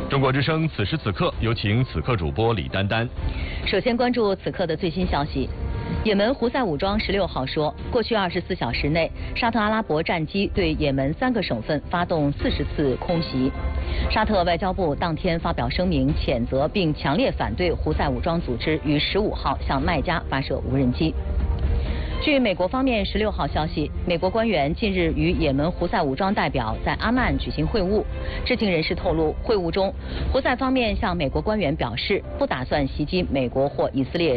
中国之声此时此刻，有请此刻主播李丹丹。 首先关注此刻的最新消息。也门胡塞武装16号说，过去24小时内，沙特阿拉伯战机对也门3个省份发动40次空袭。沙特外交部当天发表声明，谴责并强烈反对胡塞武装组织于15号向麦加发射无人机。据美国方面16号消息，美国官员近日与也门胡塞武装代表在阿曼举行会晤。知情人士透露，会晤中，胡塞方面向美国官员表示，不打算袭击美国或以色列